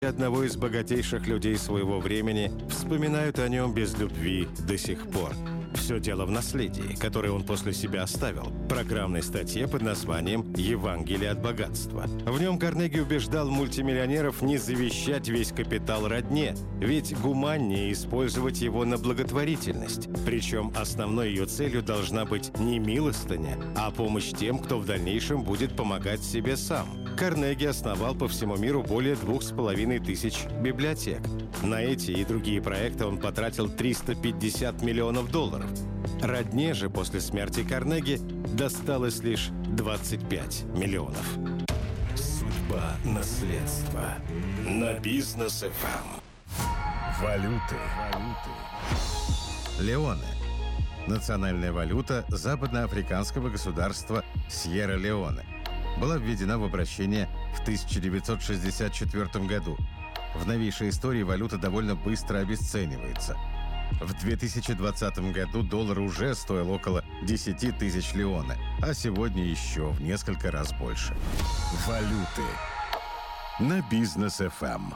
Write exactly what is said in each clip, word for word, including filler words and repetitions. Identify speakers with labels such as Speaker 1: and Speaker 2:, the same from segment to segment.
Speaker 1: одного из богатейших людей своего времени, вспоминают о нем без любви до сих пор. Все дело в наследии, которое он после себя оставил, в программной статье под названием «Евангелие от богатства». В нем Карнеги убеждал мультимиллионеров не завещать весь капитал родне, ведь гуманнее использовать его на благотворительность. Причем основной ее целью должна быть не милостыня, а помощь тем, кто в дальнейшем будет помогать себе сам. Карнеги основал по всему миру более двух с половиной тысяч библиотек. На эти и другие проекты он потратил триста пятьдесят миллионов долларов. Родне же после смерти Карнеги досталось лишь двадцать пять миллионов. Судьба наследства. На Бизнес эф эм.
Speaker 2: Валюты. Леоне. Национальная валюта западноафриканского государства Сьерра-Леоне. Была введена в обращение в тысяча девятьсот шестьдесят четвёртом году. В новейшей истории валюта довольно быстро обесценивается. В две тысячи двадцатом году доллар уже стоил около десять тысяч леоне, а сегодня еще в несколько раз больше.
Speaker 1: Валюты на Бизнес эф эм.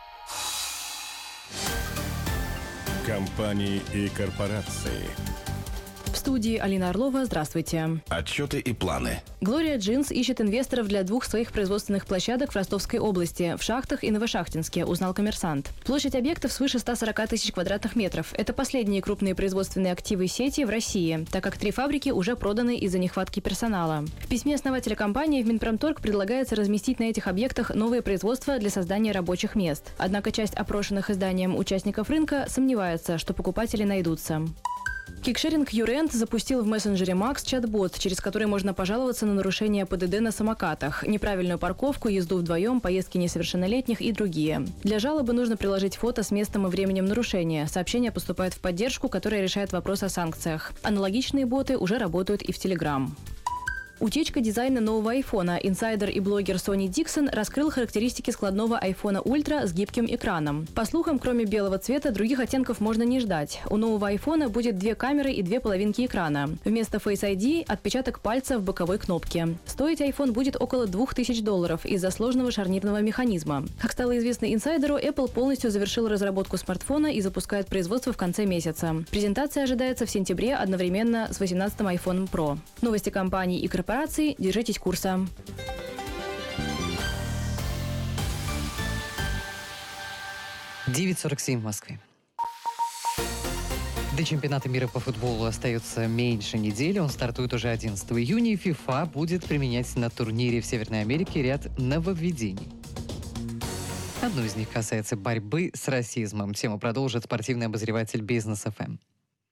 Speaker 1: Компании и корпорации.
Speaker 3: В студии Алина Орлова. Здравствуйте.
Speaker 1: Отчеты и планы.
Speaker 3: Gloria Jeans ищет инвесторов для двух своих производственных площадок в Ростовской области, в Шахтах и Новошахтинске, узнал «Коммерсант». Площадь объектов свыше ста сорока тысяч квадратных метров. Это последние крупные производственные активы сети в России, так как три фабрики уже проданы из-за нехватки персонала. В письме основателя компании в Минпромторг предлагается разместить на этих объектах новые производства для создания рабочих мест. Однако часть опрошенных изданием участников рынка сомневается, что покупатели найдутся. Кикшеринг Юрент запустил в мессенджере Макс чат-бот, через который можно пожаловаться на нарушение ПДД на самокатах, неправильную парковку, езду вдвоем, поездки несовершеннолетних и другие. Для жалобы нужно приложить фото с местом и временем нарушения. Сообщение поступает в поддержку, которая решает вопрос о санкциях. Аналогичные боты уже работают и в Telegram. Утечка дизайна нового айфона. Инсайдер и блогер Сони Диксон раскрыл характеристики складного айфона Ультра с гибким экраном. По слухам, кроме белого цвета, других оттенков можно не ждать. У нового айфона будет две камеры и две половинки экрана. Вместо Face ай ди – отпечаток пальца в боковой кнопке. Стоить iPhone будет около двух тысяч долларов из-за сложного шарнирного механизма. Как стало известно инсайдеру, Apple полностью завершил разработку смартфона и запускает производство в конце месяца. Презентация ожидается в сентябре одновременно с восемнадцатым iPhone Pro. Новости компаний и корпораций. Держитесь курса.
Speaker 4: девять сорок семь в Москве. До чемпионата мира по футболу остается меньше недели. Он стартует уже одиннадцатого июня, и FIFA будет применять на турнире в Северной Америке ряд нововведений. Одно из них касается борьбы с расизмом. Тему продолжит спортивный обозреватель Бизнес эф эм.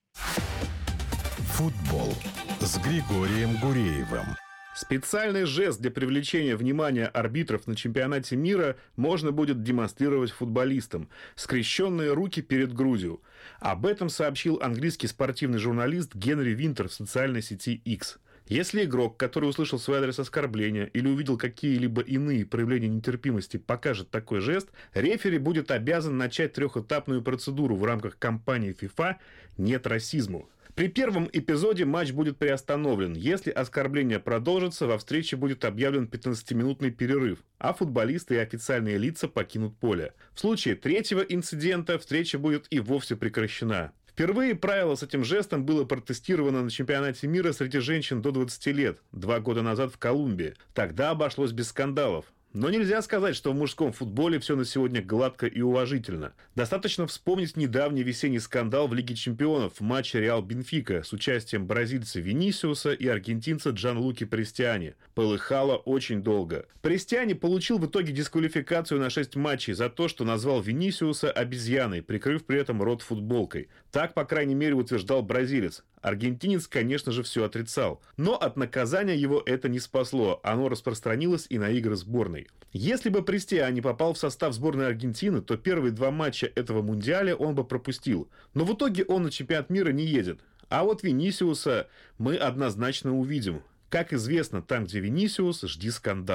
Speaker 1: Футбол с Григорием Гуреевым.
Speaker 5: Специальный жест для привлечения внимания арбитров на чемпионате мира можно будет демонстрировать футболистам. Скрещенные руки перед грудью. Об этом сообщил английский спортивный журналист Генри Винтер в социальной сети X. Если игрок, который услышал свой адрес оскорбления или увидел какие-либо иные проявления нетерпимости, покажет такой жест, рефери будет обязан начать трехэтапную процедуру в рамках кампании FIFA «Нет расизму». При первом эпизоде матч будет приостановлен. Если оскорбление продолжится, во встрече будет объявлен пятнадцатиминутный перерыв, а футболисты и официальные лица покинут поле. В случае третьего инцидента встреча будет и вовсе прекращена. Впервые правило с этим жестом было протестировано на чемпионате мира среди женщин до двадцати лет, два года назад в Колумбии. Тогда обошлось без скандалов. Но нельзя сказать, что в мужском футболе все на сегодня гладко и уважительно. Достаточно вспомнить недавний весенний скандал в Лиге чемпионов в матче Реал-Бенфика с участием бразильца Винисиуса и аргентинца Джанлуки Престиани. Полыхало очень долго. Престиани получил в итоге дисквалификацию на шесть матчей за то, что назвал Винисиуса обезьяной, прикрыв при этом рот футболкой. Так, по крайней мере, утверждал бразилец. Аргентинец, конечно же, все отрицал. Но от наказания его это не спасло. Оно распространилось и на игры сборной. Если бы Престиани попал в состав сборной Аргентины, то первые два матча этого мундиаля он бы пропустил. Но в итоге он на чемпионат мира не едет. А вот Винисиуса мы однозначно увидим. Как известно, там, где Винисиус, жди скандала.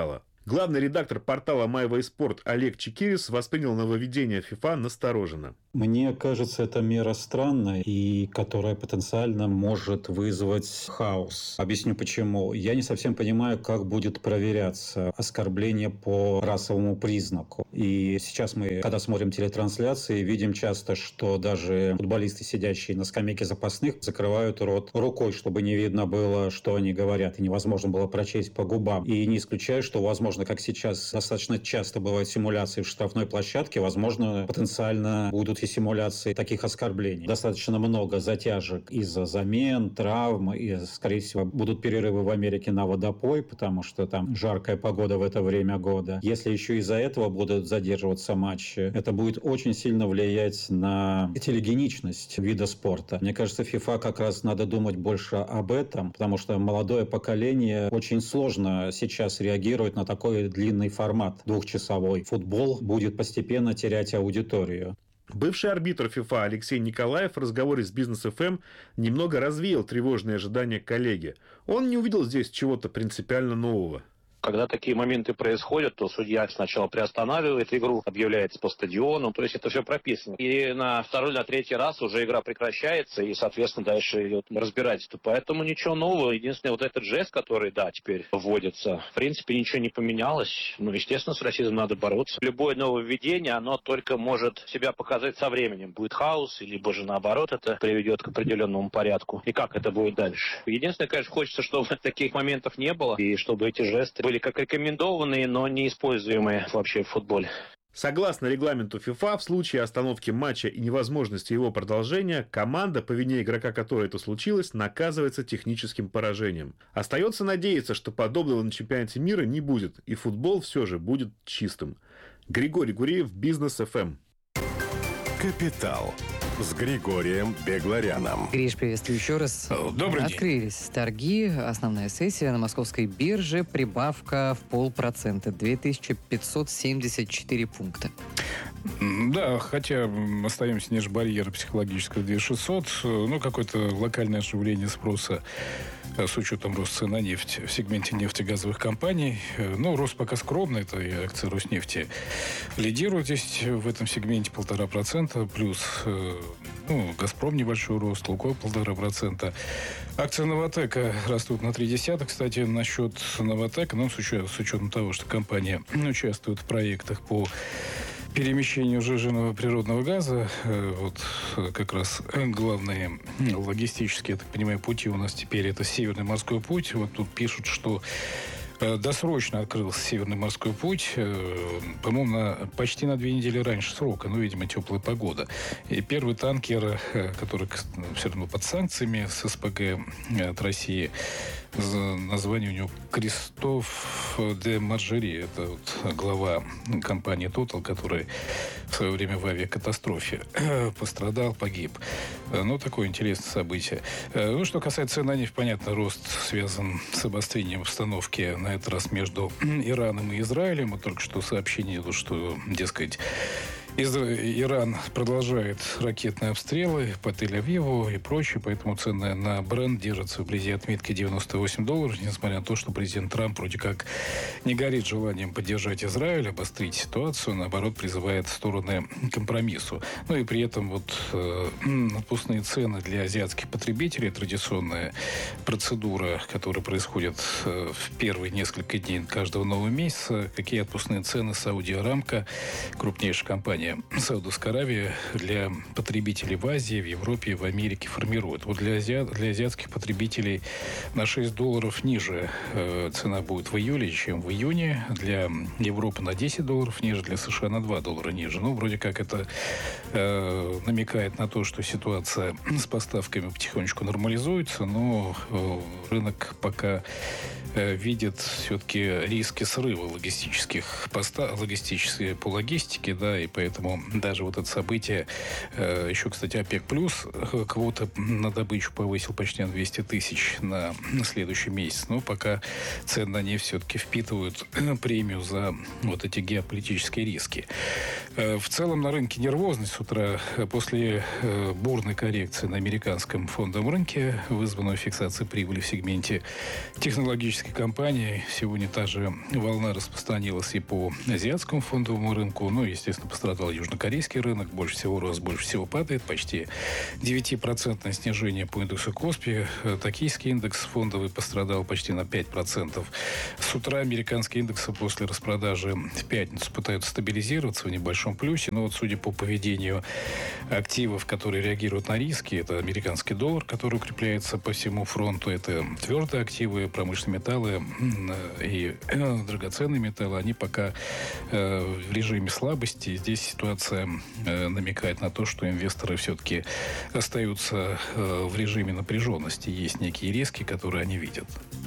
Speaker 5: Главный редактор портала MyWaySport Олег Чекирис воспринял нововведение ФИФА настороженно.
Speaker 6: Мне кажется, это мера странная и которая потенциально может вызвать хаос. Объясню почему. Я не совсем понимаю, как будет проверяться оскорбление по расовому признаку. И сейчас мы, когда смотрим телетрансляции, видим часто, что даже футболисты, сидящие на скамейке запасных, закрывают рот рукой, чтобы не видно было, что они говорят, и невозможно было прочесть по губам. И не исключаю, что, возможно, как сейчас достаточно часто бывают симуляции в штрафной площадке, возможно, потенциально будут и симуляции таких оскорблений. Достаточно много затяжек из-за замен, травм, и, скорее всего, будут перерывы в Америке на водопой, потому что там жаркая погода в это время года. Если еще из-за этого будут задерживаться матчи, это будет очень сильно влиять на телегеничность вида спорта. Мне кажется, ФИФА как раз надо думать больше об этом, потому что молодое поколение очень сложно сейчас реагирует на такой длинный формат, двухчасовой. Футбол будет постепенно терять аудиторию.
Speaker 5: Бывший арбитр ФИФА Алексей Николаев в разговоре с Бизнес эф эм немного развеял тревожные ожидания коллеги. Он не увидел здесь чего-то принципиально нового.
Speaker 7: Когда такие моменты происходят, то судья сначала приостанавливает игру, объявляется по стадиону, то есть это все прописано. И на второй, на третий раз уже игра прекращается, и, соответственно, дальше идет разбирательство. Поэтому ничего нового. Единственное, вот этот жест, который, да, теперь вводится, в принципе, ничего не поменялось. Ну, естественно, с расизмом надо бороться. Любое нововведение, оно только может себя показать со временем. Будет хаос, либо же наоборот, это приведет к определенному порядку. И как это будет дальше? Единственное, конечно, хочется, чтобы таких моментов не было, и чтобы эти жесты были как рекомендованные, но не используемые вообще в футболе.
Speaker 5: Согласно регламенту ФИФА, в случае остановки матча и невозможности его продолжения, команда, по вине игрока которой это случилось, наказывается техническим поражением. Остается надеяться, что подобного на чемпионате мира не будет, и футбол все же будет чистым. Григорий Гуреев, Бизнес эф эм.
Speaker 1: Капитал с Григорием Бегларяном.
Speaker 4: Гриш, приветствую еще раз.
Speaker 8: Добрый день.
Speaker 4: Открылись торги. Основная сессия на московской бирже. Прибавка в полпроцента. две тысячи пятьсот семьдесят четыре пункта.
Speaker 8: Да, хотя остаемся ниже барьера психологического две тысячи шестьсот. Ну, какое-то локальное оживление спроса с учетом роста цен на нефть в сегменте нефтегазовых компаний. Ну, рост пока скромный, это и акции Роснефти лидируют здесь в этом сегменте полтора процента, плюс ну, Газпром небольшой рост, Лукойл полтора процента. Акции Новотека растут на три десятых. Кстати, насчет Новотека, ну, с учетом, с учетом того, что компания участвует в проектах по перемещению сжиженного природного газа, вот как раз главные логистические, я так понимаю, пути у нас теперь это Северный морской путь. Вот тут пишут, что досрочно открылся Северный морской путь, по-моему, на, почти на две недели раньше срока, ну, видимо, теплая погода. И первый танкер, который все равно под санкциями с эс пэ гэ от России, название у него Кристоф де Маржери, это вот глава компании Total, который в свое время в авиакатастрофе пострадал, погиб. Ну, такое интересное событие. Ну, что касается цен на нефть, понятно, рост связан с обострением обстановки на этот раз между Ираном и Израилем. Вот только что сообщение, что, дескать, Иран продолжает ракетные обстрелы по Тель-Авиву и прочее, поэтому цены на Брент держатся вблизи отметки девяносто восемь долларов, несмотря на то, что президент Трамп вроде как не горит желанием поддержать Израиль, обострить ситуацию, наоборот, призывает стороны к компромиссу. Ну и при этом вот э, отпускные цены для азиатских потребителей, традиционная процедура, которая происходит э, в первые несколько дней каждого нового месяца, какие отпускные цены Сауди Арамко, крупнейшая компания Саудовской Аравии, для потребителей в Азии, в Европе, в Америке формирует. Вот для, азиат, для азиатских потребителей на шесть долларов ниже э, цена будет в июле, чем в июне. Для Европы на десять долларов ниже, для США на два доллара ниже. Ну, вроде как это э, намекает на то, что ситуация с поставками потихонечку нормализуется, но э, рынок пока э, видит все-таки риски срыва логистических поставок, логистические по логистике, да, и поэтому Поэтому даже вот это событие, э, еще, кстати, ОПЕК+, плюс квота на добычу повысил почти на двести тысяч на, на следующий месяц. Но пока цены на нефть все-таки впитывают премию за вот эти геополитические риски. В целом на рынке нервозность с утра после бурной коррекции на американском фондовом рынке, вызванной фиксацией прибыли в сегменте технологических компаний. Сегодня та же волна распространилась и по азиатскому фондовому рынку. Ну, естественно, пострадал южнокорейский рынок. Больше всего рост, больше всего падает. Почти девять процентов снижение по индексу Коспи. Токийский индекс фондовый пострадал почти на пять процентов. С утра американские индексы после распродажи в пятницу пытаются стабилизироваться в небольшом плюсе, но вот судя по поведению активов, которые реагируют на риски, это американский доллар, который укрепляется по всему фронту, это твердые активы, промышленные металлы и драгоценные металлы, они пока в режиме слабости. Здесь ситуация намекает на то, что инвесторы все-таки остаются в режиме напряженности. Есть некие риски, которые они видят.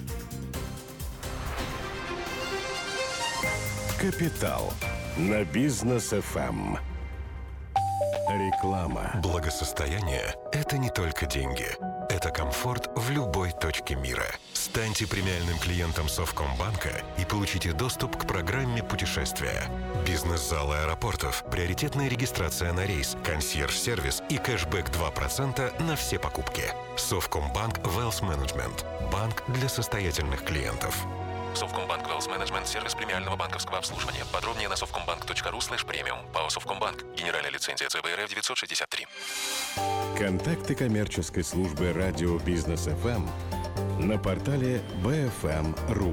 Speaker 1: Капитал на Бизнес эф эм. Реклама.
Speaker 9: Благосостояние – это не только деньги. Это комфорт в любой точке мира. Станьте премиальным клиентом Совкомбанка и получите доступ к программе путешествия. Бизнес-залы аэропортов, приоритетная регистрация на рейс, консьерж-сервис и кэшбэк два процента на все покупки. Совкомбанк Wealth Management. Банк для состоятельных клиентов.
Speaker 10: Совкомбанк Wealth Management – сервис премиального банковского обслуживания. Подробнее на совкомбанк точка ру слэш премиум. ПАО Совкомбанк. Генеральная лицензия цэ бэ эр эф девятьсот шестьдесят три.
Speaker 1: Контакты коммерческой службы радио Бизнес эф эм на портале бэ эф эм точка ру.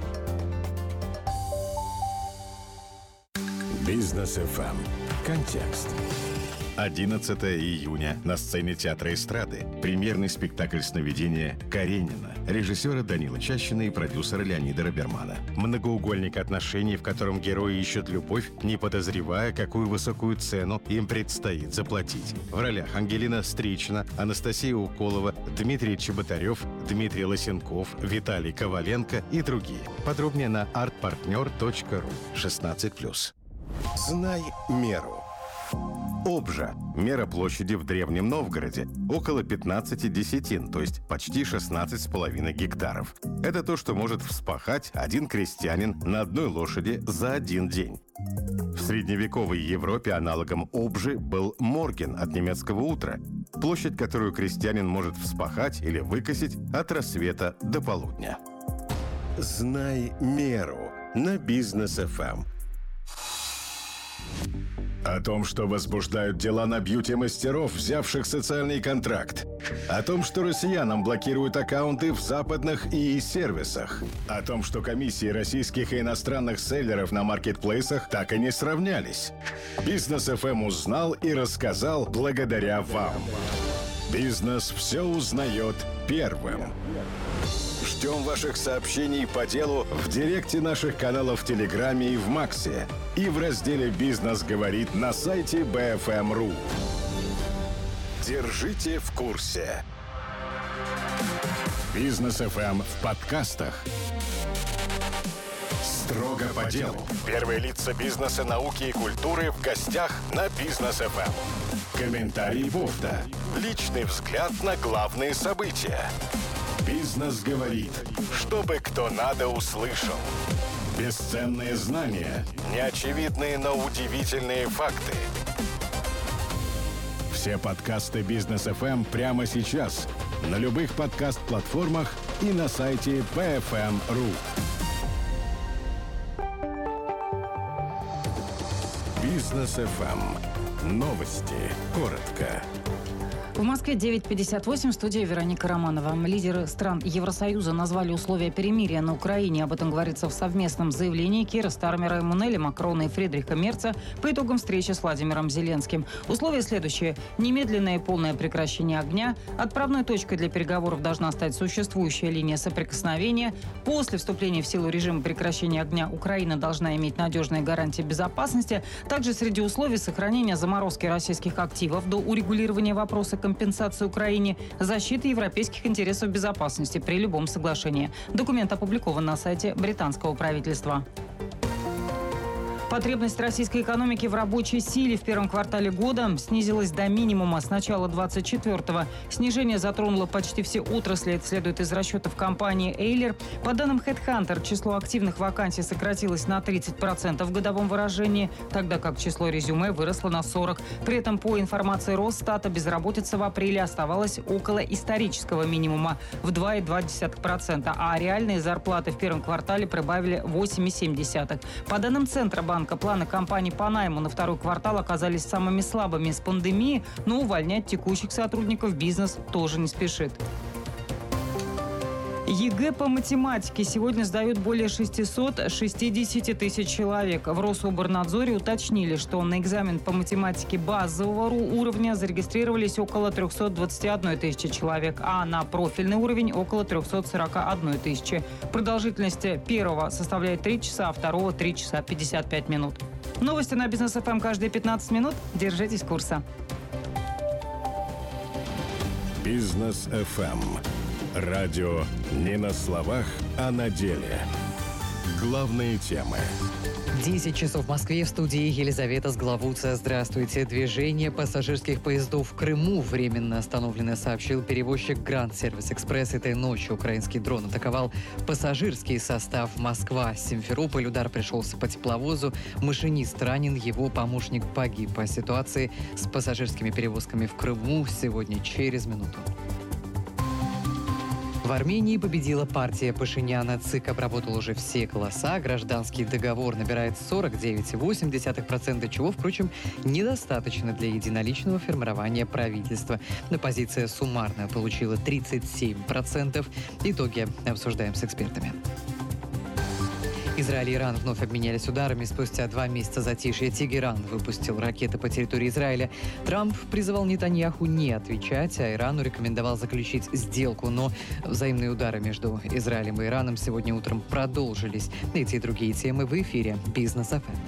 Speaker 1: Бизнес эф эм. Контекст.
Speaker 2: одиннадцатого июня на сцене Театра эстрады премьерный спектакль сновидения «Каренина» режиссера Данила Чащина и продюсера Леонида Робермана. Многоугольник отношений, в котором герои ищут любовь, не подозревая, какую высокую цену им предстоит заплатить. В ролях Ангелина Стрична, Анастасия Уколова, Дмитрий Чеботарев, Дмитрий Лосенков, Виталий Коваленко и другие. Подробнее на артпартнер точка ру. шестнадцать плюс.
Speaker 1: Знай меру.
Speaker 2: Обжа. Мера площади в Древнем Новгороде. Около пятнадцати десятин, то есть почти шестнадцать с половиной гектаров. Это то, что может вспахать один крестьянин на одной лошади за один день. В средневековой Европе аналогом обжи был морген от немецкого утра. Площадь, которую крестьянин может вспахать или выкосить от рассвета до полудня.
Speaker 1: Знай меру на Бизнес эф эм.
Speaker 2: О том, что возбуждают дела на бьюти-мастеров, взявших социальный контракт. О том, что россиянам блокируют аккаунты в западных ИИ-сервисах. О том, что комиссии российских и иностранных селлеров на маркетплейсах так и не сравнялись. Бизнес эф эм узнал и рассказал благодаря вам. Бизнес все узнает первым. Ждем ваших сообщений по делу в директе наших каналов в Телеграме и в Максе. И в разделе «Бизнес говорит» на сайте бэ эф эм точка ру. Держите в курсе. Бизнес эф эм в подкастах. Строго по делу. Первые лица бизнеса, науки и культуры в гостях на Бизнес эф эм. Комментарий Бофта. Личный взгляд на главные события. Бизнес говорит, чтобы кто надо услышал. Бесценные знания, неочевидные, но удивительные факты. Все подкасты Бизнес эф эм прямо сейчас на любых подкаст-платформах и на сайте бэ эф эм точка ру.
Speaker 1: Бизнес эф эм. Новости. Коротко.
Speaker 11: В Москве девять пятьдесят восемь, в студии Вероника Романова. Лидеры стран Евросоюза назвали условия перемирия на Украине. Об этом говорится в совместном заявлении Кира Стармера, Эммануэля Макрона и Фридриха Мерца по итогам встречи с Владимиром Зеленским. Условия следующие. Немедленное и полное прекращение огня. Отправной точкой для переговоров должна стать существующая линия соприкосновения. После вступления в силу режима прекращения огня Украина должна иметь надежные гарантии безопасности. Также среди условий сохранения заморозки российских активов до урегулирования вопроса компенсации Украине, защиты европейских интересов безопасности при любом соглашении. Документ опубликован на сайте британского правительства. Потребность российской экономики в рабочей силе в первом квартале года снизилась до минимума с начала двадцать четвёртого. Снижение затронуло почти все отрасли. Это следует из расчетов компании Эйлер. По данным HeadHunter, число активных вакансий сократилось на тридцать процентов в годовом выражении, тогда как число резюме выросло на сорок процентов. При этом, по информации Росстата, безработица в апреле оставалась около исторического минимума в два и две десятых процента, а реальные зарплаты в первом квартале прибавили восемь и семь десятых процента. По данным Центробанка, планы компаний по найму на второй квартал оказались самыми слабыми с пандемией, но увольнять текущих сотрудников бизнес тоже не спешит. ЕГЭ по математике сегодня сдают более шестисот шестидесяти тысяч человек. В Рособорнадзоре уточнили, что на экзамен по математике базового уровня зарегистрировались около трёхсот двадцати одной тысячи человек, а на профильный уровень около трёхсот сорока одной тысячи. Продолжительность первого составляет три часа, а второго три часа пятьдесят пять минут. Новости на Бизнес эф эм каждые пятнадцать минут. Держитесь курса.
Speaker 1: Бизнес эф эм. Радио не на словах, а на деле. Главные темы.
Speaker 4: десять часов в Москве, в студии Елизавета Сглавуца. Здравствуйте. Движение пассажирских поездов в Крыму временно остановлено, сообщил перевозчик Гранд Сервис Экспресс. Этой ночью украинский дрон атаковал пассажирский состав Москва-Симферополь. Удар пришелся по тепловозу. Машинист ранен, его помощник погиб. По ситуации с пассажирскими перевозками в Крыму сегодня через минуту. В Армении победила партия Пашиняна. ЦИК обработал уже все голоса. Гражданский договор набирает сорок девять целых восемь десятых процента, чего, впрочем, недостаточно для единоличного формирования правительства. Оппозиция суммарно получила тридцать семь процентов. Итоги обсуждаем с экспертами. Израиль и Иран вновь обменялись ударами. Спустя два месяца затишья Тегеран выпустил ракеты по территории Израиля. Трамп призывал Нетаньяху не отвечать, а Ирану рекомендовал заключить сделку. Но взаимные удары между Израилем и Ираном сегодня утром продолжились. Эти и другие темы в эфире «Бизнес эф эм».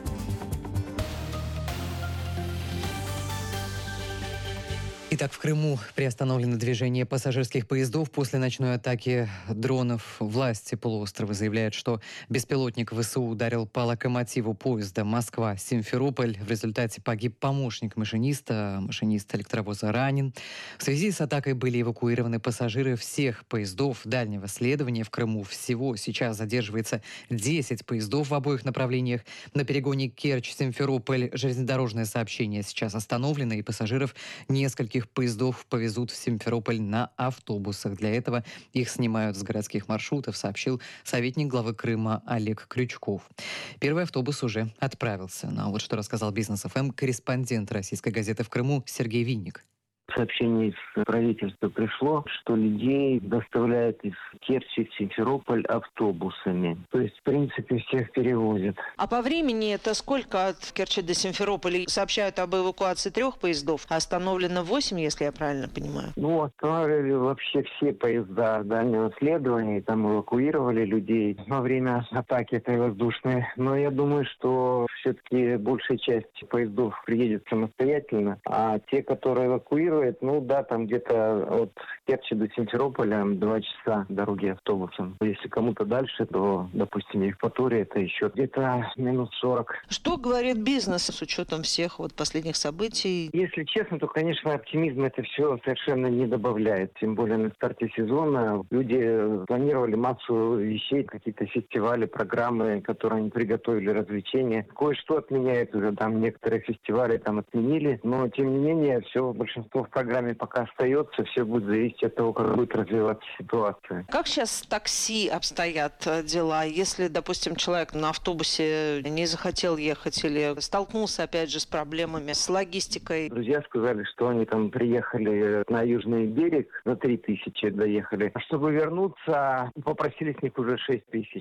Speaker 4: Итак, в Крыму приостановлено движение пассажирских поездов после ночной атаки дронов. Власти полуострова заявляют, что беспилотник ВСУ ударил по локомотиву поезда Москва-Симферополь. В результате погиб помощник машиниста, машинист электровоза ранен. В связи с атакой были эвакуированы пассажиры всех поездов дальнего следования в Крыму. Всего сейчас задерживается десять поездов в обоих направлениях. На перегоне Керчь-Симферополь железнодорожное сообщение сейчас остановлено, и пассажиров нескольких поездов повезут в Симферополь на автобусах. Для этого их снимают с городских маршрутов, сообщил советник главы Крыма Олег Крючков. Первый автобус уже отправился. Ну, а вот что рассказал Бизнес эф эм корреспондент российской газеты в Крыму Сергей Винник.
Speaker 12: Сообщение из правительства пришло, что людей доставляют из Керчи в Симферополь автобусами. То есть, в принципе, всех перевозят.
Speaker 13: А по времени это сколько от Керчи до Симферополя? Сообщают об эвакуации трех поездов, а остановлено восемь, если я правильно понимаю.
Speaker 12: Ну, останавливали вообще все поезда дальнего следования, там эвакуировали людей во время атаки этой воздушной. Но я думаю, что все-таки большая часть поездов приедет самостоятельно, а те, которые эвакуируют, ну да, там где-то от Керчи до Симферополя два часа дороги автобусом. Если кому-то дальше, то, допустим, Евпатория, это еще где-то минут сорок.
Speaker 13: Что говорит бизнес с учетом всех вот последних событий?
Speaker 12: Если честно, то, конечно, оптимизм это все совершенно не добавляет. Тем более на старте сезона люди планировали массу вещей, какие-то фестивали, программы, которые они приготовили, развлечения. Кое-что отменяют уже, там некоторые фестивали там отменили, но тем не менее все, большинство в программе пока остается, все будет зависеть от того, как будет развиваться ситуация.
Speaker 13: Как сейчас с такси обстоят дела? Если, допустим, человек на автобусе не захотел ехать или столкнулся, опять же, с проблемами, с логистикой?
Speaker 12: Друзья сказали, что они там приехали на Южный берег, за три тысячи доехали. А чтобы вернуться, попросили с них уже шесть тысяч.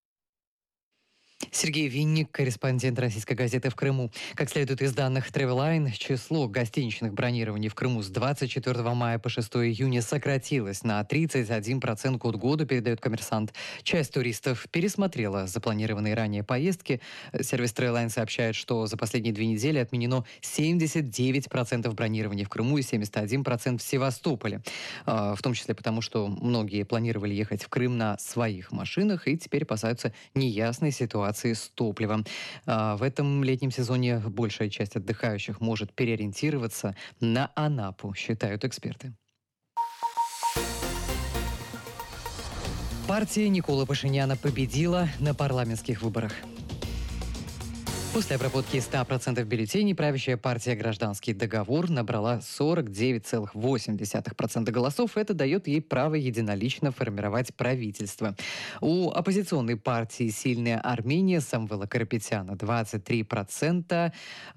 Speaker 4: Сергей Винник, корреспондент российской газеты в Крыму. Как следует из данных Traveline, число гостиничных бронирований в Крыму с двадцать четвёртого мая по шестого июня сократилось на тридцать один процент год к году, передает «Коммерсант». Часть туристов пересмотрела запланированные ранее поездки. Сервис Traveline сообщает, что за последние две недели отменено семьдесят девять процентов бронирований в Крыму и семьдесят один процент в Севастополе. В том числе потому, что многие планировали ехать в Крым на своих машинах и теперь опасаются неясной ситуации ситуации с топливом. В этом летнем сезоне большая часть отдыхающих может переориентироваться на Анапу, считают эксперты. Партия Николы Пашиняна победила на парламентских выборах. После обработки ста процентов бюллетеней правящая партия «Гражданский договор» набрала сорок девять целых восемь десятых процента голосов. Это дает ей право единолично формировать правительство. У оппозиционной партии «Сильная Армения» Самвела Карапетяна двадцать три процента.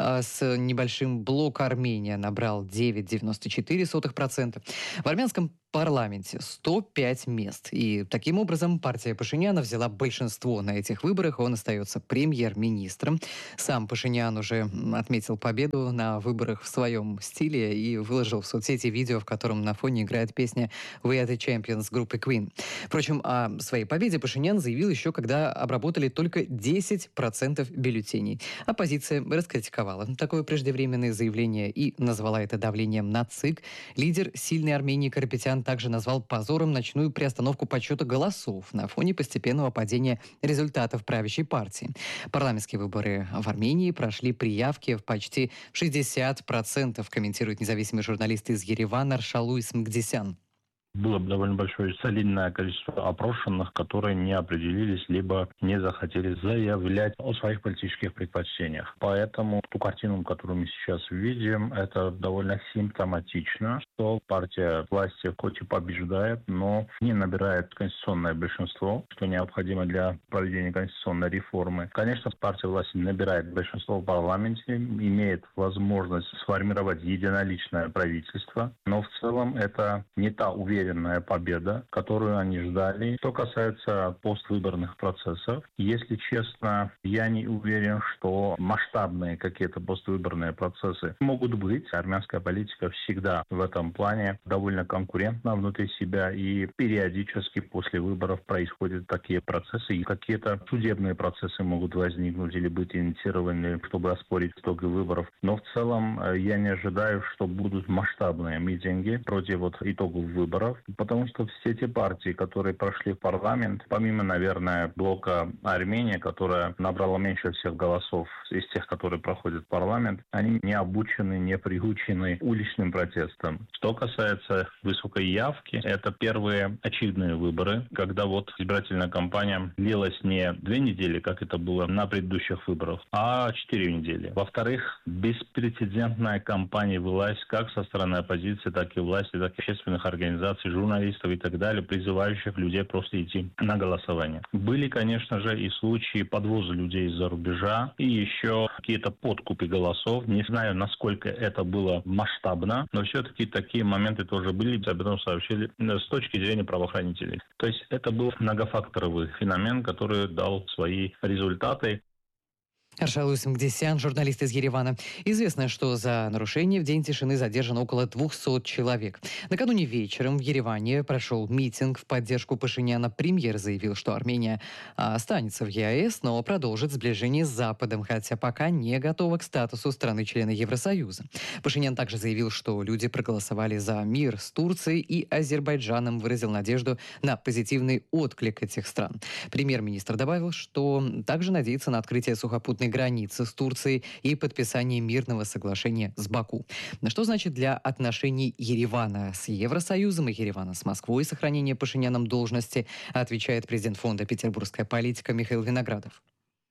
Speaker 4: С небольшим блок «Армения» набрал девять целых девяносто четыре сотых процента. В армянском парламенте сто пять мест. И таким образом партия Пашиняна взяла большинство на этих выборах. Он остается премьер-министром. Сам Пашинян уже отметил победу на выборах в своем стиле и выложил в соцсети видео, в котором на фоне играет песня «We are the Champions» группы Queen. Впрочем, о своей победе Пашинян заявил еще, когда обработали только десять процентов бюллетеней. Оппозиция раскритиковала такое преждевременное заявление и назвала это давлением на ЦИК. Лидер «Сильной Армении» Карапетян также назвал позором ночную приостановку подсчета голосов на фоне постепенного падения результатов правящей партии. Парламентские выборы в Армении прошли при явке в почти шестьдесят процентов, комментирует независимый журналист из Еревана Аршалуй Смгдисян.
Speaker 14: Было довольно большое солидное количество опрошенных, которые не определились, либо не захотели заявлять о своих политических предпочтениях. Поэтому ту картину, которую мы сейчас видим, это довольно симптоматично, что партия власти хоть и побеждает, но не набирает конституционное большинство, что необходимо для проведения конституционной реформы. Конечно, партия власти набирает большинство в парламенте, имеет возможность сформировать единоличное правительство, но в целом это не та уверенность, победа, которую они ждали. Что касается поствыборных процессов, если честно, я не уверен, что масштабные какие-то поствыборные процессы могут быть. Армянская политика всегда в этом плане довольно конкурентна внутри себя, и периодически после выборов происходят такие процессы, и какие-то судебные процессы могут возникнуть или быть инициированы, чтобы оспорить итоги выборов. Но в целом я не ожидаю, что будут масштабные митинги против вот итогов выборов. Потому что все те партии, которые прошли в парламент, помимо, наверное, блока Армения, которая набрала меньше всех голосов из тех, которые проходят в парламент, они не обучены, не приучены уличным протестам. Что касается высокой явки, это первые очевидные выборы, когда вот избирательная кампания длилась не две недели, как это было на предыдущих выборах, а четыре недели. Во-вторых, беспрецедентная кампания велась как со стороны оппозиции, так и власти, так и общественных организаций, журналистов и так далее, призывающих людей просто идти на голосование. Были, конечно же, и случаи подвоза людей из-за рубежа, и еще какие-то подкупы голосов. Не знаю, насколько это было масштабно, но все-таки такие моменты тоже были, об этом сообщили с точки зрения правоохранителей. То есть это был многофакторовый феномен, который дал свои результаты.
Speaker 4: Аршалуй Смгдисян, журналист из Еревана. Известно, что за нарушение в День тишины задержано около двухсот человек. Накануне вечером в Ереване прошел митинг в поддержку Пашиняна. Премьер заявил, что Армения останется в ЕАЭС, но продолжит сближение с Западом, хотя пока не готова к статусу страны-члена Евросоюза. Пашинян также заявил, что люди проголосовали за мир с Турцией и Азербайджаном, выразил надежду на позитивный отклик этих стран. Премьер-министр добавил, что также надеется на открытие сухопутной границы с Турцией и подписание мирного соглашения с Баку. Что значит для отношений Еревана с Евросоюзом и Еревана с Москвой сохранение Пашиняном должности, отвечает президент фонда «Петербургская политика» Михаил Виноградов.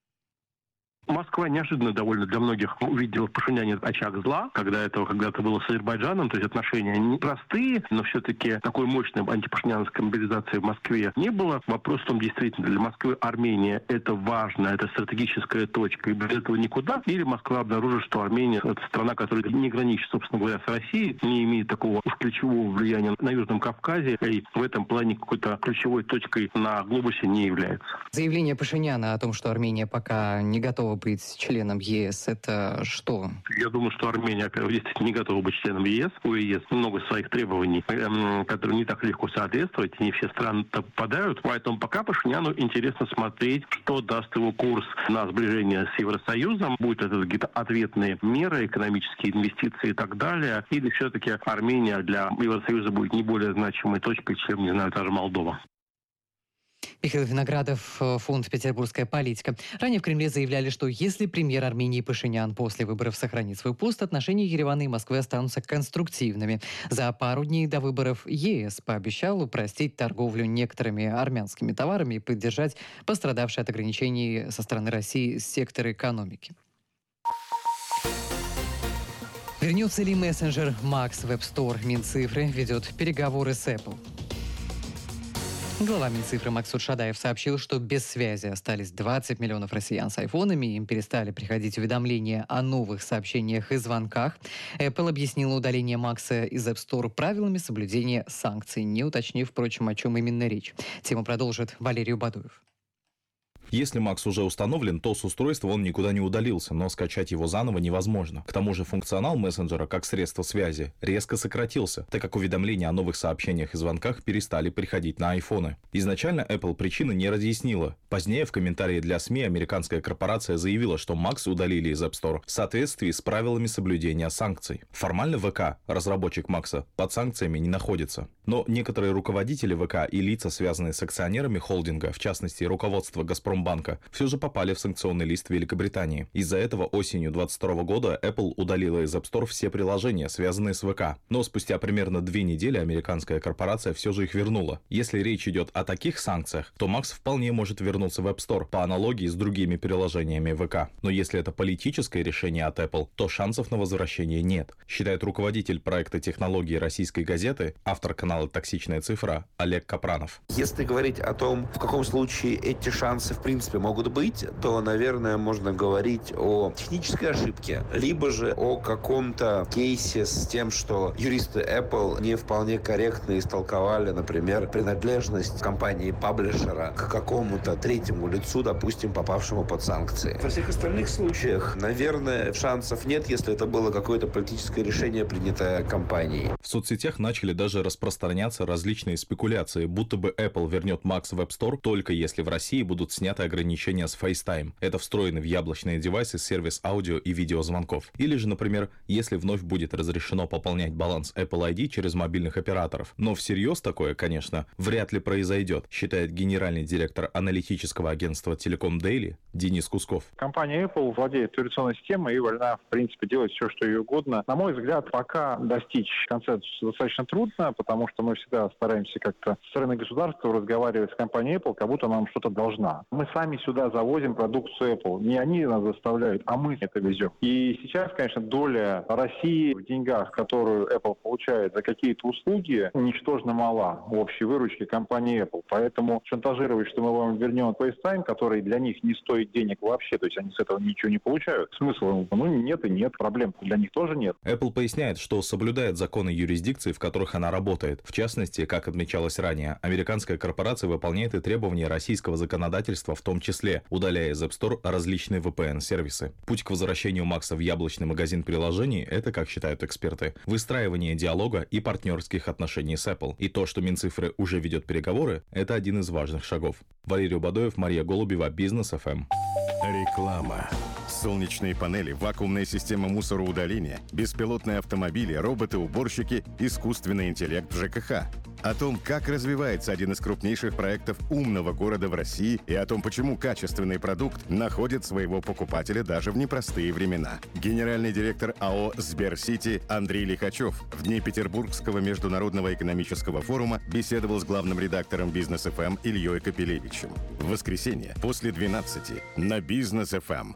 Speaker 15: Москва неожиданно довольно для многих увидела в Пашиняне очаг зла, когда этого когда-то было с Азербайджаном, то есть отношения непростые, но все-таки такой мощной антипашинянской мобилизации в Москве не было. Вопрос в том, действительно, для Москвы Армения это важно, это стратегическая точка, и без этого никуда. Или Москва обнаружит, что Армения это страна, которая не граничит, собственно говоря, с Россией, не имеет такого уж ключевого влияния на Южном Кавказе, и в этом плане какой-то ключевой точкой на глобусе не является.
Speaker 4: Заявление Пашиняна о том, что Армения пока не готова быть членом ЕС, это что?
Speaker 15: Я думаю, что Армения, во-первых, действительно не готова быть членом ЕС. У ЕС много своих требований, которые не так легко соответствовать, не все страны попадают. Поэтому пока Пашиняну интересно смотреть, что даст его курс на сближение с Евросоюзом. Будут это какие-то ответные меры, экономические инвестиции и так далее. Или все-таки Армения для Евросоюза будет не более значимой точкой, чем, не знаю, та же Молдова.
Speaker 4: Михаил Виноградов, фонд «Петербургская политика». Ранее в Кремле заявляли, что если премьер Армении Пашинян после выборов сохранит свой пост, отношения Еревана и Москвы останутся конструктивными. За пару дней до выборов ЕС пообещал упростить торговлю некоторыми армянскими товарами и поддержать пострадавшие от ограничений со стороны России сектор экономики. Вернется ли мессенджер Max в App Store? Минцифры ведет переговоры с Apple. Глава Минцифры Максут Шадаев сообщил, что без связи остались двадцать миллионов россиян с айфонами, им перестали приходить уведомления о новых сообщениях и звонках. Apple объяснила удаление Макса из App Store правилами соблюдения санкций, не уточнив, впрочем, о чем именно речь. Тему продолжит Валерий Убадуев.
Speaker 16: Если Макс уже установлен, то с устройства он никуда не удалился, но скачать его заново невозможно. К тому же функционал мессенджера как средство связи резко сократился, так как уведомления о новых сообщениях и звонках перестали приходить на айфоны. Изначально Apple причины не разъяснила. Позднее в комментарии для СМИ американская корпорация заявила, что Макс удалили из App Store в соответствии с правилами соблюдения санкций. Формально ВК, разработчик Макса, под санкциями не находится. Но некоторые руководители ВК и лица, связанные с акционерами холдинга, в частности руководство «Газпром» банка, все же попали в санкционный лист Великобритании. Из-за этого осенью две тысячи двадцать второго года Apple удалила из App Store все приложения, связанные с ВК. Но спустя примерно две недели американская корпорация все же их вернула. Если речь идет о таких санкциях, то Макс вполне может вернуться в App Store по аналогии с другими приложениями ВК. Но если это политическое решение от Apple, то шансов на возвращение нет, считает руководитель проекта технологии «Российской газеты», автор канала «Токсичная цифра» Олег Капранов.
Speaker 17: Если говорить о том, в каком случае эти шансы в принципе могут быть, то, наверное, можно говорить о технической ошибке, либо же о каком-то кейсе с тем, что юристы Apple не вполне корректно истолковали, например, принадлежность компании-паблишера к какому-то третьему лицу, допустим, попавшему под санкции. Во всех остальных случаях, наверное, шансов нет, если это было какое-то политическое решение, принятое компанией.
Speaker 16: В соцсетях начали даже распространяться различные спекуляции, будто бы Apple вернет Max в App Store только если в России будут сняты ограничения с FaceTime. Это встроенный в яблочные девайсы сервис аудио и видеозвонков. Или же, например, если вновь будет разрешено пополнять баланс Apple ай ди через мобильных операторов. Но всерьез такое, конечно, вряд ли произойдет, считает генеральный директор аналитического агентства Telecom Daily Денис Кусков.
Speaker 18: Компания Apple владеет операционной системой и вольна, в принципе, делать все, что ей угодно. На мой взгляд, пока достичь консенсуса достаточно трудно, потому что мы всегда стараемся как-то со стороны государства разговаривать с компанией Apple, как будто нам что-то должна. Мы сами сюда завозим продукцию Apple. Не они нас заставляют, а мы это везем. И сейчас, конечно, доля России в деньгах, которую Apple получает за какие-то услуги, ничтожно мала в общей выручке компании Apple. Поэтому шантажировать, что мы вам вернем FaceTime, который для них не стоит денег вообще, то есть они с этого ничего не получают. Смысла, ну, нет и нет, проблем для них тоже нет.
Speaker 16: Apple поясняет, что соблюдает законы юрисдикции, в которых она работает. В частности, как отмечалось ранее, американская корпорация выполняет и требования российского законодательства, в том числе удаляя из App Store различные ви пи эн-сервисы. Путь к возвращению Макса в яблочный магазин приложений – это, как считают эксперты, выстраивание диалога и партнерских отношений с Apple. И то, что Минцифры уже ведет переговоры, это один из важных шагов. Валерий Убадоев, Мария Голубева, Бизнес эф эм.
Speaker 2: Реклама. Солнечные панели, вакуумная система мусороудаления, беспилотные автомобили, роботы-уборщики, искусственный интеллект в ЖКХ. О том, как развивается один из крупнейших проектов умного города в России и о том, почему качественный продукт находит своего покупателя даже в непростые времена. Генеральный директор АО «Сберсити» Андрей Лихачев в дни Петербургского международного экономического форума беседовал с главным редактором Бизнес эф эм Ильей Капелевичем. В воскресенье после двенадцати на Бизнес эф эм.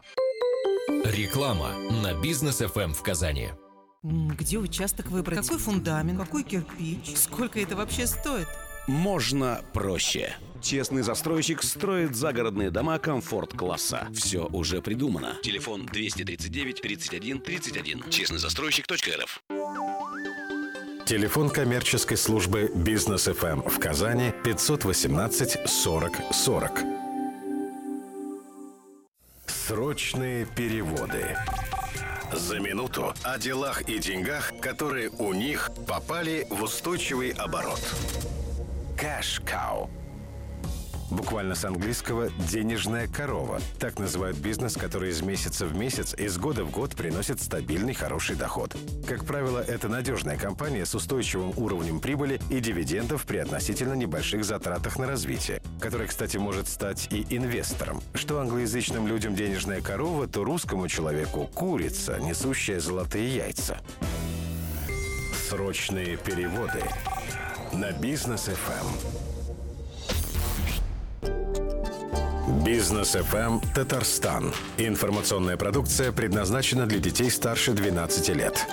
Speaker 19: Реклама на Бизнес эф эм в Казани.
Speaker 20: Где участок выбрать? Какой фундамент? Какой кирпич? Сколько это вообще стоит?
Speaker 21: Можно проще. Честный застройщик строит загородные дома комфорт-класса. Все уже придумано. Телефон двести тридцать девять тридцать один тридцать один. честный застройщик точка эр эф.
Speaker 1: Телефон коммерческой службы Бизнес эф эм в Казани пятьсот восемнадцать сорок сорок. Срочные переводы. За минуту о делах и деньгах, которые у них попали в устойчивый оборот. Cash Cow. Буквально с английского «денежная корова». Так называют бизнес, который из месяца в месяц, из года в год приносит стабильный хороший доход. Как правило, это надежная компания с устойчивым уровнем прибыли и дивидендов при относительно небольших затратах на развитие. который, кстати, может стать и инвестором. Что англоязычным людям денежная корова, то русскому человеку курица, несущая золотые яйца. Срочные переводы на Бизнес эф эм. Бизнес эф эм Татарстан. Информационная продукция предназначена для детей старше двенадцати лет.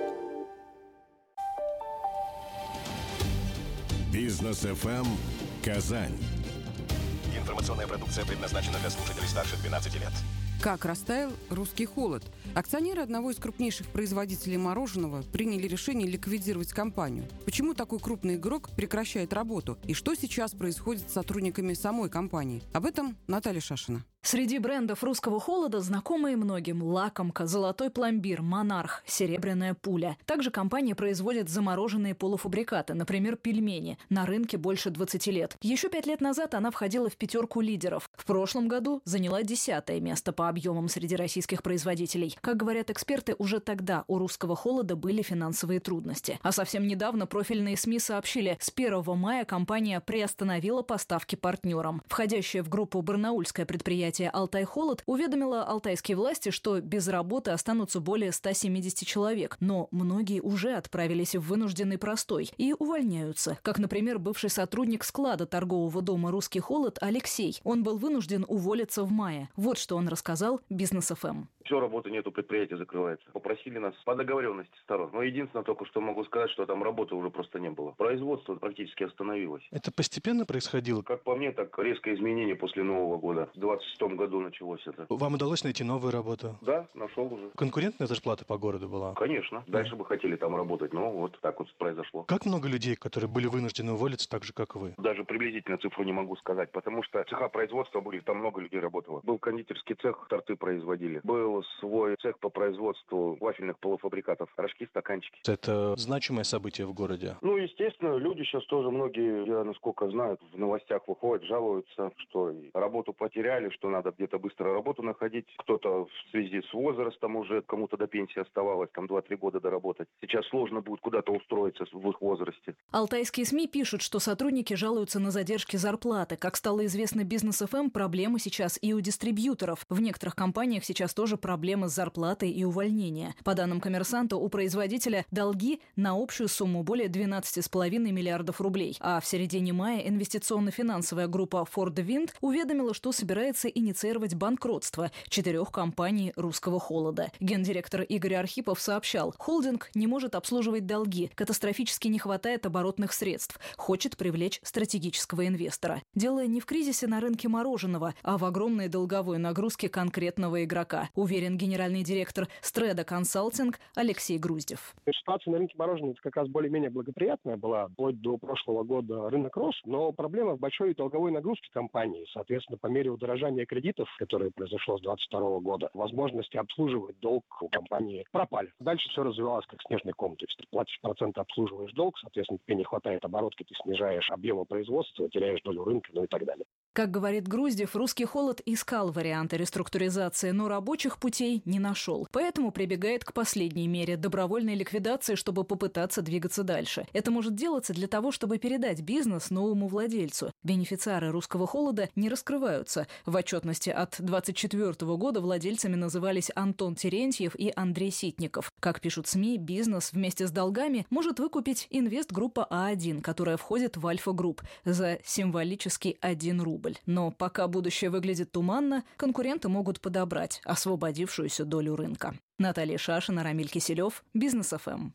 Speaker 1: Бизнес эф эм Казань.
Speaker 10: Информационная продукция предназначена для слушателей старше двенадцати лет.
Speaker 3: Как растаял русский холод? Акционеры одного из крупнейших производителей мороженого приняли решение ликвидировать компанию. Почему такой крупный игрок прекращает работу? И что сейчас происходит с сотрудниками самой компании? Об этом Наталья Шашина.
Speaker 22: Среди брендов русского холода знакомые многим: «Лакомка», «Золотой пломбир», «Монарх», «Серебряная пуля». Также компания производит замороженные полуфабрикаты, например, пельмени. На рынке больше двадцати лет. Еще пять лет назад она входила в пятерку лидеров. В прошлом году заняла десятое место по объемам среди российских производителей. Как говорят эксперты, уже тогда у русского холода были финансовые трудности. А совсем недавно профильные СМИ сообщили, с первого мая компания приостановила поставки партнерам. Входящее в группу барнаульское предприятие «Алтай-Холод» уведомила алтайские власти, что без работы останутся более ста семидесяти человек, но многие уже отправились в вынужденный простой и увольняются, как, например, бывший сотрудник склада торгового дома «Русский холод» Алексей. Он был вынужден уволиться в мае. Вот что он рассказал Бизнес эф эм.
Speaker 23: Все, работы нету, предприятие закрывается. Попросили нас по договоренности сторон. Но единственное только, что могу сказать, что там работы уже просто не было. Производство практически остановилось.
Speaker 24: Это постепенно происходило?
Speaker 23: Как по мне, так резкое изменение после Нового года. В двадцать шестом году началось это.
Speaker 24: Вам удалось найти новую работу?
Speaker 23: Да, нашел уже.
Speaker 24: Конкурентная зарплата по городу была?
Speaker 23: Конечно. Дальше да. бы хотели там работать, но вот так вот произошло.
Speaker 24: Как много людей, которые были вынуждены уволиться так же, как и вы?
Speaker 23: Даже приблизительно цифру не могу сказать, потому что цеха производства были, там много людей работало. Был кондитерский цех, торты производили. Был свой цех по производству вафельных полуфабрикатов, рожки, стаканчики.
Speaker 24: Это значимое событие в городе?
Speaker 23: Ну, естественно, люди сейчас тоже многие, я насколько знаю, в новостях выходят, жалуются, что работу потеряли, что надо где-то быстро работу находить. Кто-то в связи с возрастом уже, кому-то до пенсии оставалось, там два-три года доработать. Сейчас сложно будет куда-то устроиться в их возрасте.
Speaker 22: Алтайские СМИ пишут, что сотрудники жалуются на задержки зарплаты. Как стало известно Бизнес эф эм, проблемы сейчас и у дистрибьюторов. В некоторых компаниях сейчас тоже проблемы с зарплатой и увольнением. По данным «Коммерсанта», у производителя долги на общую сумму более двенадцати с половиной миллиардов рублей. А в середине мая инвестиционно-финансовая группа Ford Wind уведомила, что собирается инициировать банкротство четырех компаний русского холода. Гендиректор Игорь Архипов сообщал, холдинг не может обслуживать долги, катастрофически не хватает оборотных средств, хочет привлечь стратегического инвестора. Дело не в кризисе на рынке мороженого, а в огромной долговой нагрузке конкретного игрока, уверен генеральный директор Стреда Консалтинг Алексей Груздев.
Speaker 25: Ситуация на рынке мороженого как раз более-менее благоприятная была. Вплоть до прошлого года рынок рос, но проблема в большой долговой нагрузке компании. Соответственно, по мере удорожания кредитов, которое произошло с двадцать второго года, возможности обслуживать долг у компании пропали. Дальше все развивалось как снежный ком. То есть ты платишь проценты, обслуживаешь долг, соответственно, тебе не хватает оборотки, ты снижаешь объемы производства, теряешь долю рынка, ну и так далее.
Speaker 22: Как говорит Груздев, русский холод искал варианты реструктуризации, но рабочих путей не нашел. Поэтому прибегает к последней мере – добровольной ликвидации, чтобы попытаться двигаться дальше. Это может делаться для того, чтобы передать бизнес новому владельцу. Бенефициары русского холода не раскрываются. В отчетности от двадцать четвёртого года владельцами назывались Антон Терентьев и Андрей Ситников. Как пишут СМИ, бизнес вместе с долгами может выкупить инвестгруппа А один, которая входит в Альфа-групп, за символический один рубль. Но пока будущее выглядит туманно, конкуренты могут подобрать освободившуюся долю рынка. Наталья Шашина, Рамиль Киселев, Бизнес эф эм.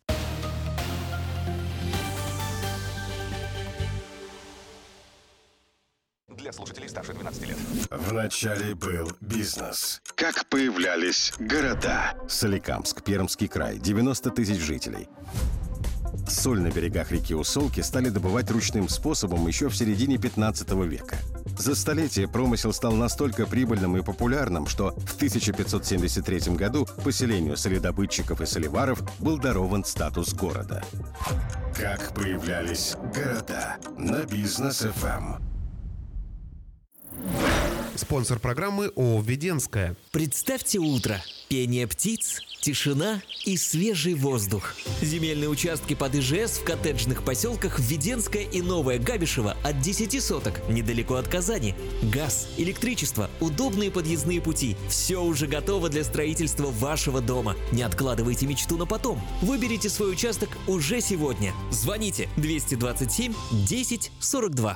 Speaker 10: Для слушателей старше двенадцати лет.
Speaker 1: Вначале был бизнес.
Speaker 2: Как появлялись города.
Speaker 1: Соликамск, Пермский край, девяносто тысяч жителей. Соль на берегах реки Усолки стали добывать ручным способом еще в середине пятнадцатого века. За столетие промысел стал настолько прибыльным и популярным, что в тысяча пятьсот семьдесят третьем году поселению соледобытчиков и солеваров был дарован статус города.
Speaker 2: Как появлялись города на Бизнес эф эм.
Speaker 5: Спонсор программы ООО «Веденская».
Speaker 6: Представьте утро. Пение птиц, тишина и свежий воздух. Земельные участки под ИЖС в коттеджных поселках Веденская и Новая Габишева от десяти соток, недалеко от Казани. Газ, электричество, удобные подъездные пути. Все уже готово для строительства вашего дома. Не откладывайте мечту на потом. Выберите свой участок уже сегодня. Звоните двести двадцать семь десять сорок два.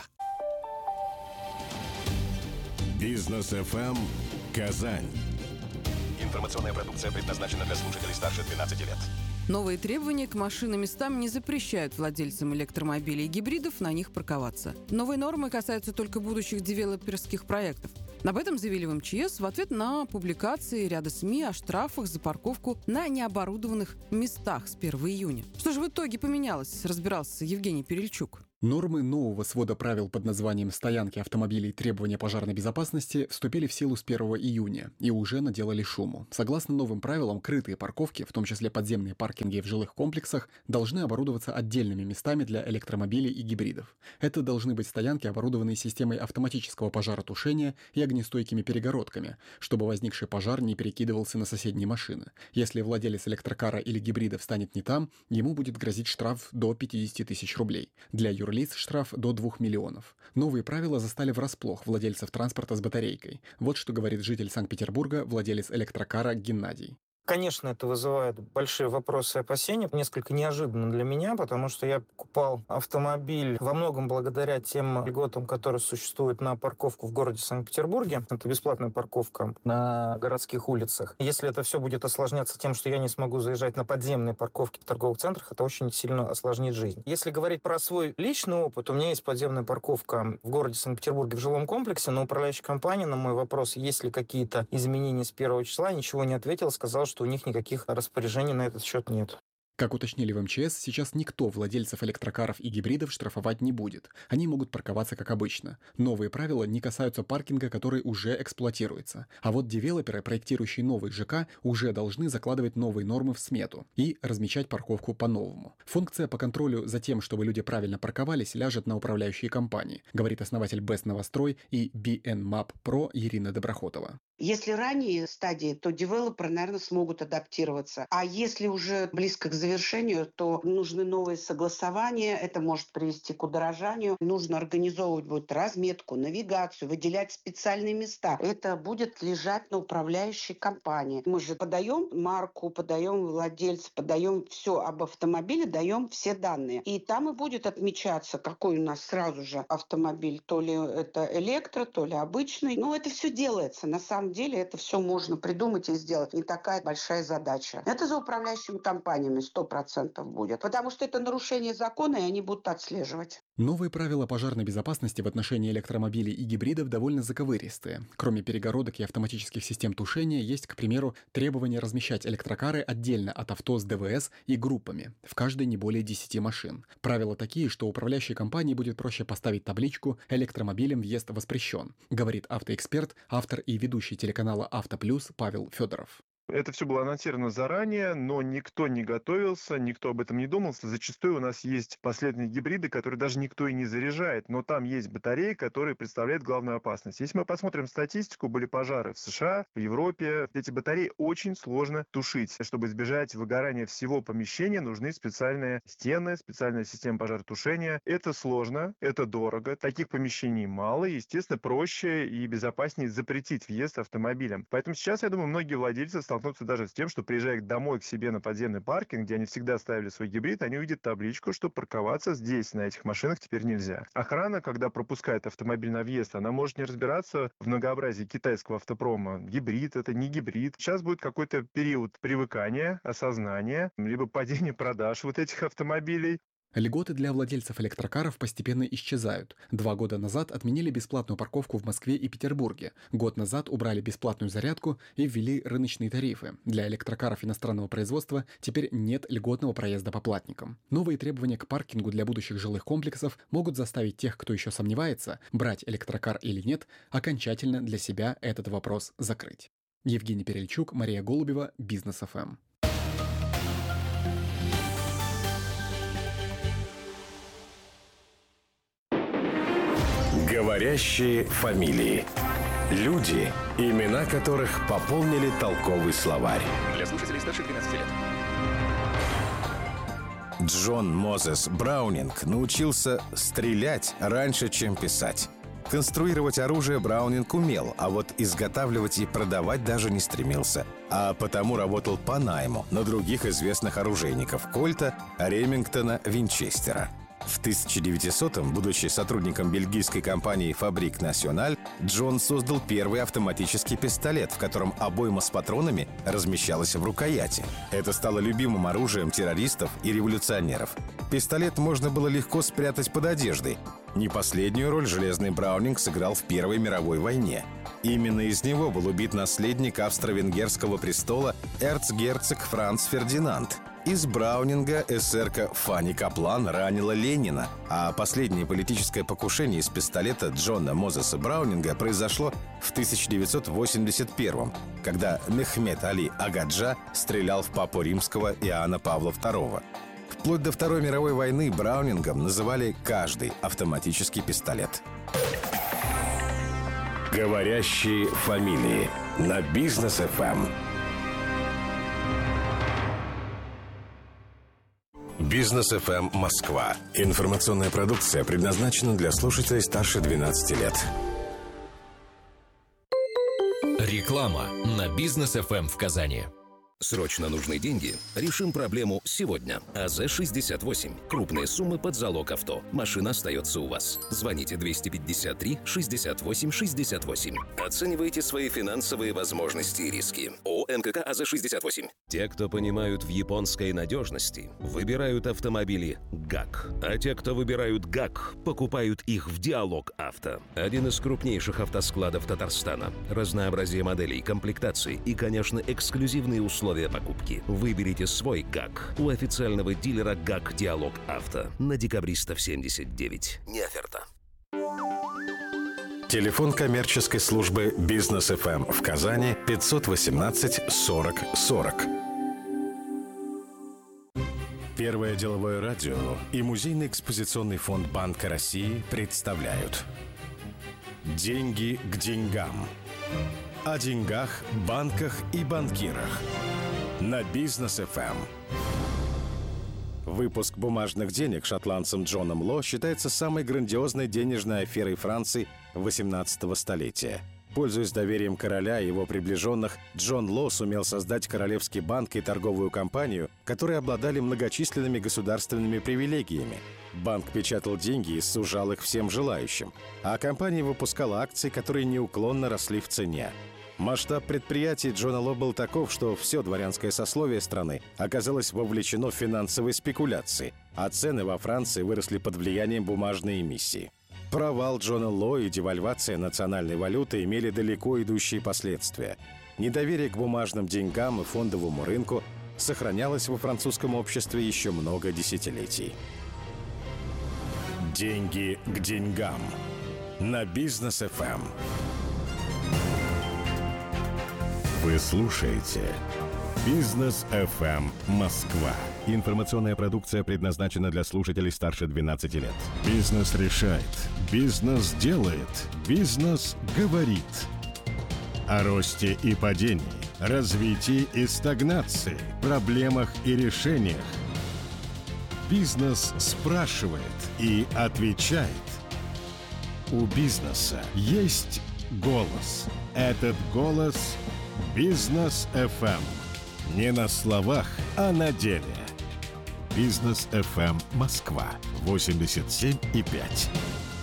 Speaker 1: Бизнес эф эм Казань.
Speaker 10: Информационная продукция предназначена для слушателей старше двенадцати лет.
Speaker 3: Новые требования к машинным местам не запрещают владельцам электромобилей и гибридов на них парковаться. Новые нормы касаются только будущих девелоперских проектов. Об этом заявили в эм че эс в ответ на публикации ряда СМИ о штрафах за парковку на необорудованных местах с первого июня. Что же в итоге поменялось, разбирался Евгений Перельчук.
Speaker 7: Нормы нового свода правил под названием «Стоянки автомобилей. Требования пожарной безопасности» вступили в силу с первого июня и уже наделали шуму. Согласно новым правилам, крытые парковки, в том числе подземные паркинги в жилых комплексах, должны оборудоваться отдельными местами для электромобилей и гибридов. Это должны быть стоянки, оборудованные системой автоматического пожаротушения и огнестойкими перегородками, чтобы возникший пожар не перекидывался на соседние машины. Если владелец электрокара или гибрида встанет не там, ему будет грозить штраф до пятьдесят тысяч рублей. Для юрлиц штраф до двух миллионов. Новые правила застали врасплох владельцев транспорта с батарейкой. Вот что говорит житель Санкт-Петербурга, владелец электрокара Геннадий.
Speaker 8: Конечно, это вызывает большие вопросы и опасения. Несколько неожиданно для меня, потому что я покупал автомобиль во многом благодаря тем льготам, которые существуют на парковку в городе Санкт-Петербурге. Это бесплатная парковка на городских улицах. Если это все будет осложняться тем, что я не смогу заезжать на подземные парковки в торговых центрах, это очень сильно осложнит жизнь. Если говорить про свой личный опыт, у меня есть подземная парковка в городе Санкт-Петербурге в жилом комплексе, но управляющая компания на мой вопрос, есть ли какие-то изменения с первого числа, ничего не ответила, сказала, что что у них никаких распоряжений на этот счет нет.
Speaker 7: Как уточнили в эм че эс, сейчас никто владельцев электрокаров и гибридов штрафовать не будет. Они могут парковаться как обычно. Новые правила не касаются паркинга, который уже эксплуатируется. А вот девелоперы, проектирующие новый ЖК, уже должны закладывать новые нормы в смету и размещать парковку по-новому. Функция по контролю за тем, чтобы люди правильно парковались, ляжет на управляющие компании, говорит основатель Best Новострой и би эн Map Pro Ирина Доброхотова.
Speaker 9: Если ранние стадии, то девелоперы, наверное, смогут адаптироваться. А если уже близко к завершению, то нужны новые согласования. Это может привести к удорожанию. Нужно организовывать будет разметку, навигацию, выделять специальные места. Это будет лежать на управляющей компании. Мы же подаем марку, подаем владельца, подаем все об автомобиле, даем все данные. И там и будет отмечаться, какой у нас сразу же автомобиль. То ли это электро, то ли обычный. Но это все делается на самом деле. деле это все можно придумать и сделать. Не такая большая задача. Это за управляющими компаниями сто процентов будет. Потому что это нарушение закона, и они будут отслеживать.
Speaker 7: Новые правила пожарной безопасности в отношении электромобилей и гибридов довольно заковыристые. Кроме перегородок и автоматических систем тушения, есть, к примеру, требование размещать электрокары отдельно от авто с дэ вэ эс и группами, в каждой не более десяти машин. Правила такие, что управляющей компании будет проще поставить табличку «Электромобилем въезд воспрещен», говорит автоэксперт, автор и ведущий телеканала «Авто Плюс» Павел Федоров.
Speaker 26: Это все было анонсировано заранее, но никто не готовился, никто об этом не думал. Зачастую у нас есть последние гибриды, которые даже никто и не заряжает, но там есть батареи, которые представляют главную опасность. Если мы посмотрим статистику, были пожары в США, в Европе. Эти батареи очень сложно тушить. Чтобы избежать выгорания всего помещения, нужны специальные стены, специальная система пожаротушения. Это сложно, это дорого, таких помещений мало, и, естественно, проще и безопаснее запретить въезд автомобилям. Поэтому сейчас, я думаю, многие владельцы столкнутся даже с тем, что приезжая домой к себе на подземный паркинг, где они всегда ставили свой гибрид, они увидят табличку, что парковаться здесь, на этих машинах, теперь нельзя. Охрана, когда пропускает автомобиль на въезд, она может не разбираться в многообразии китайского автопрома. Гибрид, это не гибрид. Сейчас будет какой-то период привыкания, осознания, либо падения продаж вот этих автомобилей.
Speaker 7: Льготы для владельцев электрокаров постепенно исчезают. Два года назад отменили бесплатную парковку в Москве и Петербурге. Год назад убрали бесплатную зарядку и ввели рыночные тарифы. Для электрокаров иностранного производства теперь нет льготного проезда по платникам. Новые требования к паркингу для будущих жилых комплексов могут заставить тех, кто еще сомневается, брать электрокар или нет, окончательно для себя этот вопрос закрыть. Евгений Перельчук, Мария Голубева, Бизнес эф эм.
Speaker 1: Говорящие фамилии. Люди, имена которых пополнили толковый словарь.
Speaker 10: Для слушателей старше двенадцати лет.
Speaker 1: Джон Мозес Браунинг научился стрелять раньше, чем писать. Конструировать оружие Браунинг умел, а вот изготавливать и продавать даже не стремился. А потому работал по найму на других известных оружейников Кольта, Ремингтона, Винчестера. В тысяча девятисотом, будучи сотрудником бельгийской компании «Фабрик Националь», Джон создал первый автоматический пистолет, в котором обойма с патронами размещалась в рукояти. Это стало любимым оружием террористов и революционеров. Пистолет можно было легко спрятать под одеждой. Не последнюю роль железный Браунинг сыграл в Первой мировой войне. Именно из него был убит наследник австро-венгерского престола эрцгерцог Франц Фердинанд. Из Браунинга эсерка Фанни Каплан ранила Ленина, а последнее политическое покушение из пистолета Джона Мозеса Браунинга произошло в тысяча девятьсот восемьдесят первом, когда Мехмед Али Агаджа стрелял в папу римского Иоанна Павла второго. Вплоть до Второй мировой войны Браунингом называли каждый автоматический пистолет. Говорящие фамилии на Бизнес эф эм. Бизнес эф эм Москва. Информационная продукция предназначена для слушателей старше двенадцати лет.
Speaker 19: Реклама на Бизнес эф эм в Казани.
Speaker 21: Срочно нужны деньги? Решим проблему сегодня. АЗ шестьдесят восемь. Крупные суммы под залог авто. Машина остается у вас. Звоните двести пятьдесят три шестьдесят восемь шестьдесят восемь. Оценивайте свои финансовые возможности и риски. ООО НКК АЗ шестьдесят восемь. Те, кто понимают в японской надежности, выбирают автомобили ГАК. А те, кто выбирают ГАК, покупают их в Диалог Авто. Один из крупнейших автоскладов Татарстана. Разнообразие моделей, комплектаций и, конечно, эксклюзивные условия покупки. Выберите свой ГАК у официального дилера ГАК Диалог Авто на Декабристов семьдесят девять. Не оферта.
Speaker 1: Телефон коммерческой службы Бизнес эф эм в Казани пятьсот восемнадцать сорок сорок. Первое деловое радио и Музейный экспозиционный фонд Банка России представляют «Деньги к деньгам». О деньгах, банках и банкирах. На Бизнес эф эм. Выпуск бумажных денег шотландцем Джоном Ло считается самой грандиозной денежной аферой Франции восемнадцатого столетия. Пользуясь доверием короля и его приближенных, Джон Ло сумел создать Королевский банк и торговую компанию, которые обладали многочисленными государственными привилегиями. Банк печатал деньги и сужал их всем желающим, а компания выпускала акции, которые неуклонно росли в цене. Масштаб предприятий Джона Ло был таков, что все дворянское сословие страны оказалось вовлечено в финансовые спекуляции, а цены во Франции выросли под влиянием бумажной эмиссии. Провал Джона Ло и девальвация национальной валюты имели далеко идущие последствия. Недоверие к бумажным деньгам и фондовому рынку сохранялось во французском обществе еще много десятилетий. Деньги к деньгам. На Бизнес эф эм. Вы слушаете Бизнес эф эм Москва. Информационная продукция предназначена для слушателей старше двенадцати лет. Бизнес решает. Бизнес делает. Бизнес говорит. О росте и падении, развитии и стагнации, проблемах и решениях. Бизнес спрашивает и отвечает. У бизнеса есть голос. Этот голос – Бизнес эф эм. Не на словах, а на деле. Бизнес эф эм Москва восемьдесят семь и пять.